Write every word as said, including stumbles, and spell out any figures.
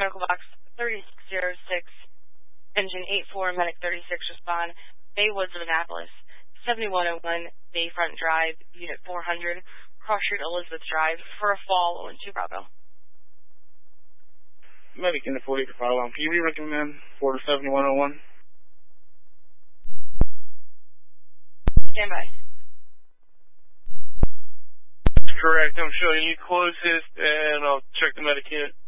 medical box thirty-six oh six, engine eight four, medic thirty-six, respond. Baywoods of Annapolis, seventy-one oh one, Bayfront Drive, unit four hundred, Cross Street, Elizabeth Drive, for a fall on two Bravo. Medic in the forty-eight to fire alarm. Can you re-recommend for seventy-one oh one? Stand by. Correct. I'm showing you closest, and I'll check the medic unit.